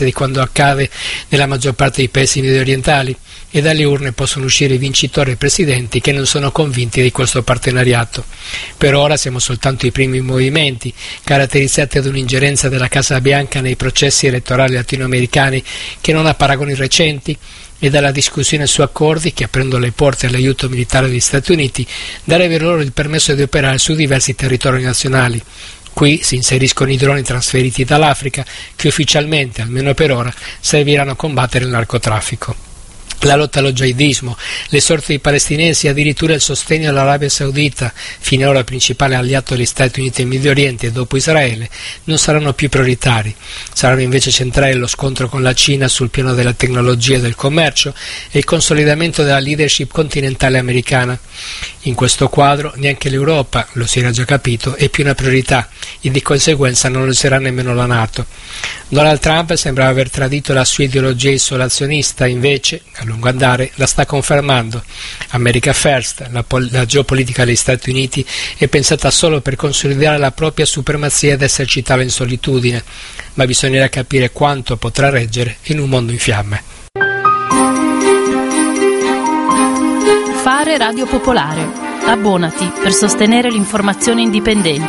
differenza di quanto accade nella maggior parte dei paesi mediorientali, e dalle urne possono uscire vincitori e presidenti che non sono convinti di questo partenariato. Per ora siamo soltanto ai primi movimenti, caratterizzati da un'ingerenza della Casa Bianca nei processi elettorali latinoamericani che non ha paragoni recenti, e dalla discussione su accordi che, aprendo le porte all'aiuto militare degli Stati Uniti, darebbero loro il permesso di operare su diversi territori nazionali. Qui si inseriscono i droni trasferiti dall'Africa che ufficialmente, almeno per ora, serviranno a combattere il narcotraffico. La lotta allo jihadismo, le sorti dei palestinesi e addirittura il sostegno all'Arabia Saudita, finora principale alleato degli Stati Uniti in Medio Oriente dopo Israele, non saranno più prioritari. Saranno invece centrali lo scontro con la Cina sul piano della tecnologia e del commercio e il consolidamento della leadership continentale americana. In questo quadro neanche l'Europa, lo si era già capito, è più una priorità e di conseguenza non lo sarà nemmeno la NATO. Donald Trump sembrava aver tradito la sua ideologia isolazionista, invece a lungo andare la sta confermando. America First, la geopolitica degli Stati Uniti, è pensata solo per consolidare la propria supremazia ed esercitarla in solitudine, ma bisognerà capire quanto potrà reggere in un mondo in fiamme. Fare Radio Popolare. Abbonati per sostenere l'informazione indipendente.